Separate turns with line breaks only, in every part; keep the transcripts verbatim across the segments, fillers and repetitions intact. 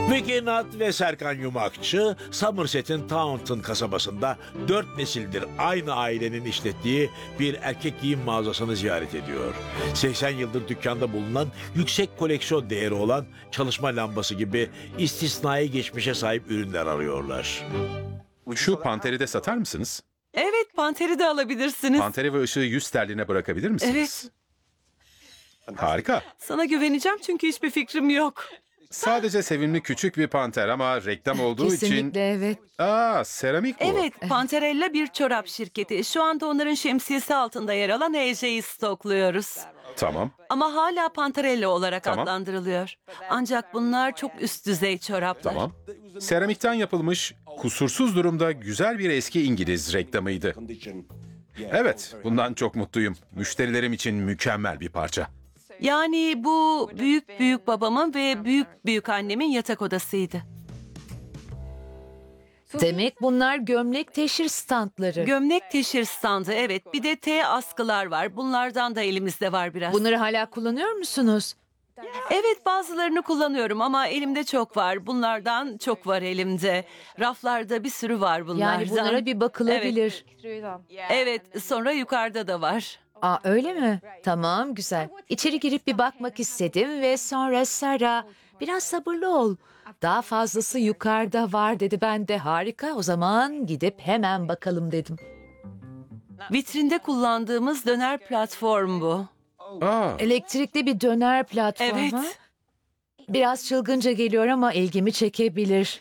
Vicky Nutt ve Serkan Yumakçı, Somerset'in Taunton kasabasında dört nesildir aynı ailenin işlettiği bir erkek giyim mağazasını ziyaret ediyor. seksen yıldır dükkanda bulunan, yüksek koleksiyon değeri olan çalışma lambası gibi istisnai geçmişe sahip ürünler arıyorlar.
Şu panteri de satar mısınız?
Evet, panteri de alabilirsiniz.
Panteri ve ışığı yüz sterline bırakabilir misiniz?
Evet.
Harika.
Sana güveneceğim çünkü hiçbir fikrim yok.
Sadece sevimli küçük bir panter ama reklam olduğu için...
Kesinlikle evet.
Aa, seramik bu.
Evet, Panterella bir çorap şirketi. Şu anda onların şemsiyesi altında yer alan A J'yi stokluyoruz.
Tamam.
Ama hala Panterella olarak
Tamam.
adlandırılıyor. Ancak bunlar çok üst düzey çoraplar.
Tamam. Seramikten yapılmış, kusursuz durumda güzel bir eski İngiliz reklamıydı. Evet, bundan çok mutluyum. Müşterilerim için mükemmel bir parça.
Yani bu büyük büyük babamın ve büyük büyük annemin yatak odasıydı.
Demek bunlar gömlek teşhir standları.
Gömlek teşhir standı, evet. Bir de T askılar var. Bunlardan da elimizde var biraz.
Bunları hala kullanıyor musunuz?
Evet, bazılarını kullanıyorum ama elimde çok var. Bunlardan çok var elimde. Raflarda bir sürü var bunlardan.
Yani bunlara bir bakılabilir.
Evet, sonra yukarıda da var.
Aa öyle mi? Tamam güzel. İçeri girip bir bakmak istedim ve sonra Sara biraz sabırlı ol. Daha fazlası yukarıda var dedi. Ben de harika, o zaman gidip hemen bakalım dedim.
Vitrinde kullandığımız döner platform bu.
Aa,
Elektrikli bir döner platformu.
Evet.
Biraz çılgınca geliyor ama ilgimi çekebilir.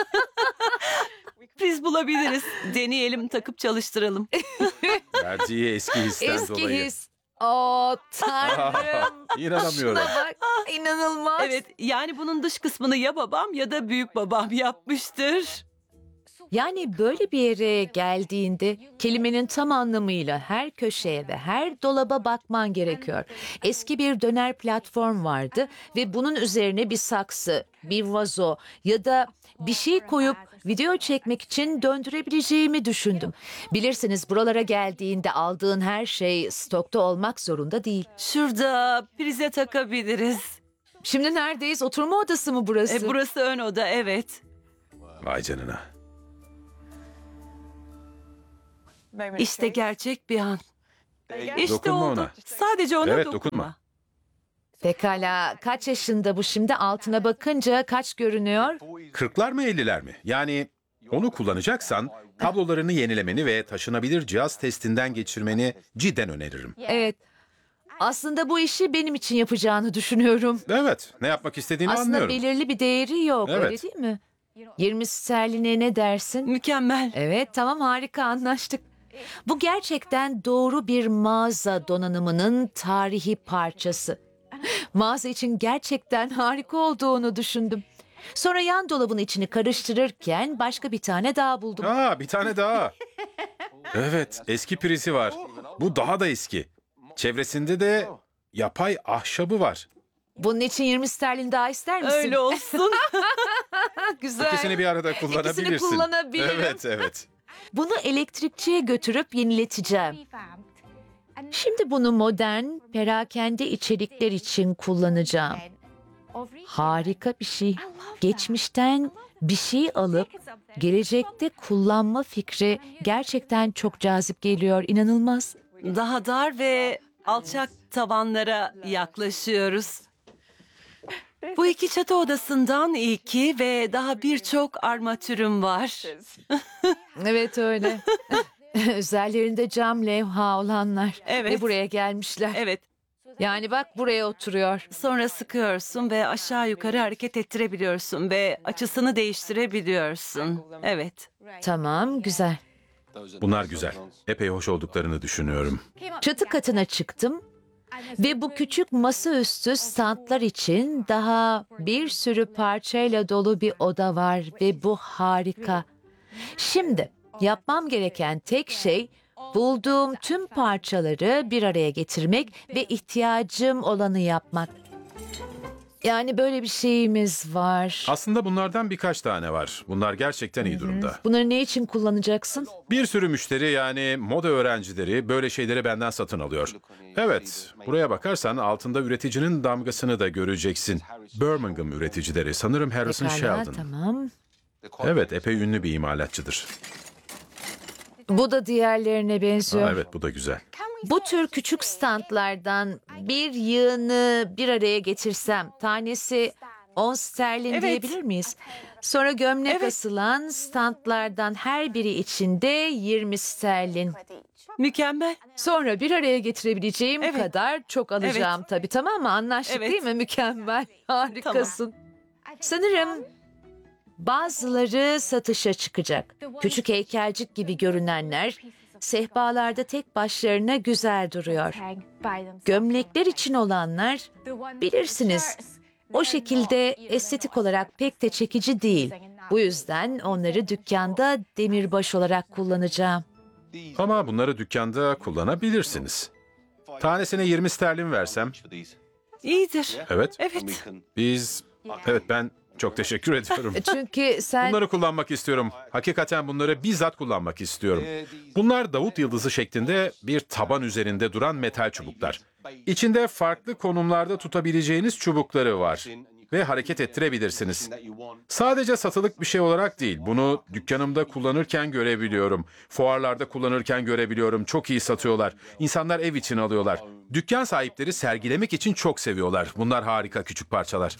Biz bulabiliriz. Deneyelim, takıp çalıştıralım.
verdiği eski histen
Eski
dolayı.
his. Oo tanrım.
İnanamıyorum.
Şuna bak. İnanılmaz.
Evet, yani bunun dış kısmını ya babam ya da büyük babam yapmıştır.
Yani böyle bir yere geldiğinde kelimenin tam anlamıyla her köşeye ve her dolaba bakman gerekiyor. Eski bir döner platform vardı ve bunun üzerine bir saksı, bir vazo ya da bir şey koyup video çekmek için döndürebileceğimi düşündüm. Bilirsiniz buralara geldiğinde aldığın her şey stokta olmak zorunda değil.
Şurada prize takabiliriz.
Şimdi neredeyiz? Oturma odası mı burası?
E, burası ön oda, evet.
Vay canına.
İşte gerçek bir an. İşte
Dokunma
oldu.
ona.
Sadece ona
Evet,
dokunma.
dokunma.
Pekala kaç yaşında bu şimdi? Altına bakınca kaç görünüyor?
Kırklar mı elliler mi? Yani onu kullanacaksan kablolarını yenilemeni ve taşınabilir cihaz testinden geçirmeni cidden öneririm.
Evet. Aslında bu işi benim için yapacağını düşünüyorum.
Evet, ne yapmak istediğini
Aslında
anlıyorum.
belirli bir değeri yok,
Evet.
öyle değil mi? yirmi sterline ne dersin?
Mükemmel.
Evet, tamam harika anlaştık. Bu gerçekten doğru bir mağaza donanımının tarihi parçası. Mağaza için gerçekten harika olduğunu düşündüm. Sonra yan dolabın içini karıştırırken başka bir tane daha buldum.
Aa, bir tane daha. Evet, eski prizi var. Bu daha da eski. Çevresinde de yapay ahşabı var.
Bunun için yirmi sterlin daha ister misin?
Öyle olsun.
Güzel.
İkisini bir arada kullanabilirsin.
İkisini kullanabilirim.
Evet, evet.
Bunu elektrikçiye götürüp yenileteceğim. Şimdi bunu modern, perakende içerikler için kullanacağım. Harika bir şey. Geçmişten bir şey alıp gelecekte kullanma fikri gerçekten çok cazip geliyor. İnanılmaz.
Daha dar ve alçak tavanlara yaklaşıyoruz. Bu iki çatı odasından ilki ve daha birçok armatürüm var.
Evet öyle. Üzerlerinde cam levha olanlar.
Evet.
Ve buraya gelmişler.
Evet,
Yani bak buraya oturuyor.
sonra sıkıyorsun ve aşağı yukarı hareket ettirebiliyorsun ve açısını değiştirebiliyorsun. Evet.
Tamam, güzel.
Bunlar güzel. Epey hoş olduklarını düşünüyorum.
Çatı katına çıktım ve bu küçük masaüstü standlar için daha bir sürü parçayla dolu bir oda var ve bu harika. Şimdi yapmam gereken tek şey bulduğum tüm parçaları bir araya getirmek ve ihtiyacım olanı yapmak. Yani böyle bir şeyimiz var.
Aslında bunlardan birkaç tane var. Bunlar gerçekten iyi durumda.
Bunları ne için kullanacaksın?
Bir sürü müşteri yani moda öğrencileri böyle şeyleri benden satın alıyor. Evet, buraya bakarsan altında üreticinin damgasını da göreceksin. Birmingham üreticileri, sanırım Harrison
Pekala,
Sheldon.
tamam.
Evet, epey ünlü bir imalatçıdır.
Bu da diğerlerine benziyor.
Aa, evet, bu da güzel.
Bu tür küçük standlardan bir yığını bir araya getirsem tanesi on sterlin
Evet.
diyebilir miyiz? Sonra gömlek
Evet.
asılan standlardan her biri içinde yirmi sterlin.
Mükemmel.
Sonra bir araya getirebileceğim
Evet.
kadar çok alacağım tabii, tamam mı? Anlaştık
Evet.
değil mi? Mükemmel. Harikasın. Sanırım bazıları satışa çıkacak. Küçük heykelcik gibi görünenler sehpalarda tek başlarına güzel duruyor. Gömlekler için olanlar bilirsiniz, o şekilde estetik olarak pek de çekici değil. Bu yüzden onları dükkanda demirbaş olarak kullanacağım.
Ama bunları dükkanda kullanabilirsiniz. Tanesine yirmi sterlin versem.
İyidir.
Evet,
Evet.
biz... Evet, ben çok teşekkür ediyorum.
Çünkü sen
Bunları kullanmak istiyorum. Hakikaten bunları bizzat kullanmak istiyorum. Bunlar Davut yıldızı şeklinde bir taban üzerinde duran metal çubuklar. İçinde farklı konumlarda tutabileceğiniz çubukları var ve hareket ettirebilirsiniz. Sadece satılık bir şey olarak değil, bunu dükkanımda kullanırken görebiliyorum. Fuarlarda kullanırken görebiliyorum. Çok iyi satıyorlar. İnsanlar ev için alıyorlar. Dükkan sahipleri sergilemek için çok seviyorlar. Bunlar harika küçük parçalar.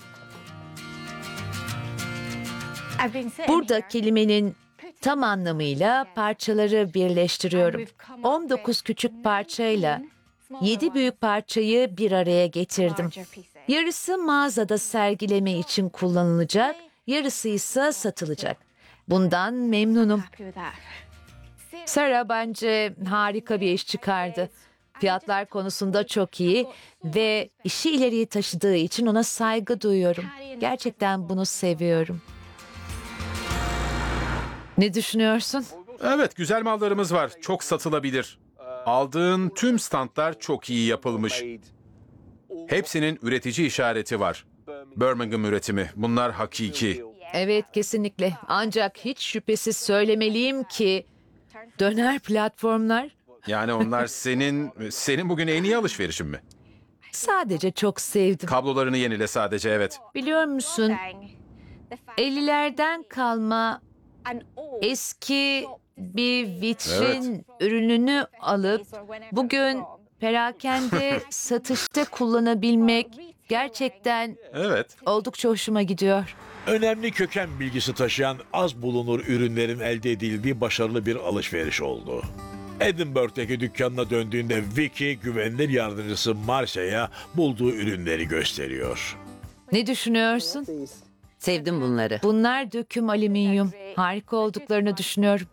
burada kelimenin tam anlamıyla parçaları birleştiriyorum. on dokuz küçük parçayla yedi büyük parçayı bir araya getirdim. Yarısı mağazada sergileme için kullanılacak, yarısı ise satılacak. Bundan memnunum. Sara bence harika bir iş çıkardı. Fiyatlar konusunda çok iyi ve işi ileriye taşıdığı için ona saygı duyuyorum. Gerçekten bunu seviyorum. Ne düşünüyorsun?
Evet, güzel mallarımız var. Çok satılabilir. Aldığın tüm standlar çok iyi yapılmış. Hepsinin üretici işareti var. Birmingham üretimi. Bunlar hakiki.
Evet, kesinlikle. Ancak hiç şüphesiz söylemeliyim ki döner platformlar
Yani onlar senin senin bugün en iyi alışverişin mi?
sadece çok sevdim.
Kablolarını yenile sadece, evet.
Biliyor musun, ellilerden kalma eski bir vitrin ürününü alıp bugün perakende satışta kullanabilmek gerçekten
Evet.
oldukça hoşuma gidiyor.
Önemli köken bilgisi taşıyan az bulunur ürünlerin elde edildiği başarılı bir alışveriş oldu. Edinburgh'daki dükkanına döndüğünde Vicky, güvenilir yardımcısı Marcia'ya bulduğu ürünleri gösteriyor.
Ne düşünüyorsun?
Sevdim bunları.
Bunlar döküm alüminyum. Harika olduklarını düşünüyorum.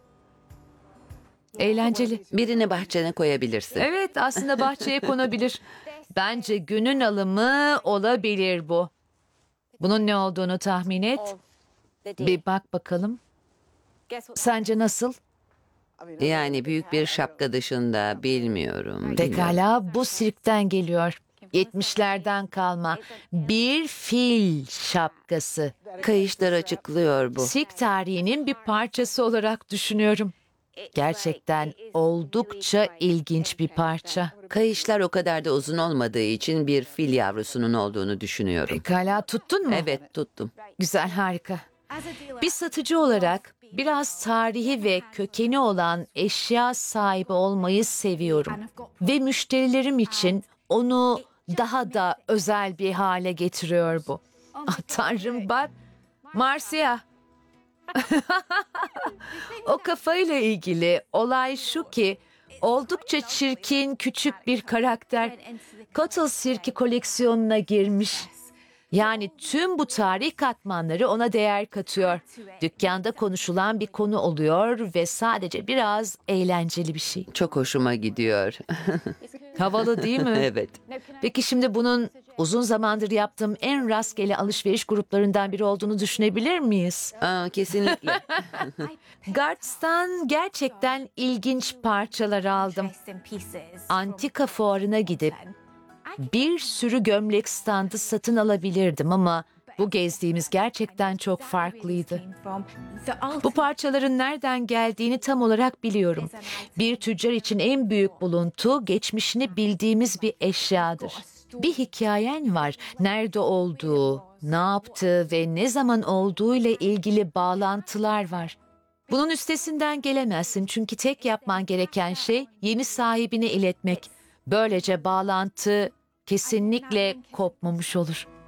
Eğlenceli.
Birini bahçene koyabilirsin.
Evet, aslında bahçeye konabilir. Bence günün alımı olabilir bu. Bunun ne olduğunu tahmin et. Bir bak bakalım. Sence nasıl?
Yani büyük bir şapka dışında bilmiyorum. bilmiyorum.
Pekala, bu sirkten geliyor. yetmişlerden kalma bir fil şapkası.
Kayışlar açıklıyor bu.
Sirk tarihinin bir parçası olarak düşünüyorum. Gerçekten oldukça ilginç bir parça.
Kayışlar o kadar da uzun olmadığı için bir fil yavrusunun olduğunu düşünüyorum.
Pekala, tuttun mu?
Evet, tuttum.
Güzel, harika. Bir satıcı olarak biraz tarihi ve kökeni olan eşya sahibi olmayı seviyorum. Ve müşterilerim için onu daha da özel bir hale getiriyor bu. Ah, Tanrım, bak. Marcia. O kafayla ilgili olay şu ki oldukça çirkin küçük bir karakter Cottle Sirki koleksiyonuna girmiş. Yani tüm bu tarih katmanları ona değer katıyor. Dükkanda konuşulan bir konu oluyor ve sadece biraz eğlenceli bir şey.
Çok hoşuma gidiyor.
Havalı değil mi?
Evet.
Peki şimdi bunun uzun zamandır yaptığım en rastgele alışveriş gruplarından biri olduğunu düşünebilir miyiz?
Aa, kesinlikle.
Gartz'tan gerçekten ilginç parçalar aldım. Antika fuarına gidip Bir sürü gömlek standı satın alabilirdim ama bu gezdiğimiz gerçekten çok farklıydı. Bu parçaların nereden geldiğini tam olarak biliyorum. Bir tüccar için en büyük buluntu geçmişini bildiğimiz bir eşyadır. Bir hikayen var. Nerede olduğu, ne yaptığı ve ne zaman olduğu ile ilgili bağlantılar var. Bunun üstesinden gelemezsin çünkü tek yapman gereken şey yeni sahibine iletmek. Böylece bağlantı kesinlikle kopmamış olur.